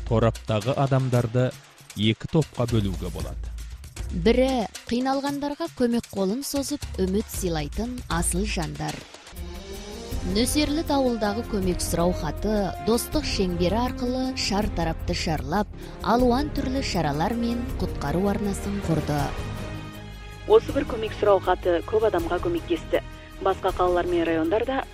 тораптағы адамдарды екі топқа бөлуге болады. Бірі қиналғандарға көмек қолын созып үміт сыйлайтын асыл жандар. Нөсерлі дауылдағы көмек сұрау хаты достық шеңбері арқылы шар тарапты шарлап, алуан түрлі шаралар мен құтқару арнасын құрды. Осы бір көмек сұрау хаты көп адамға көмектесті. Басқа қалалар мен райондарда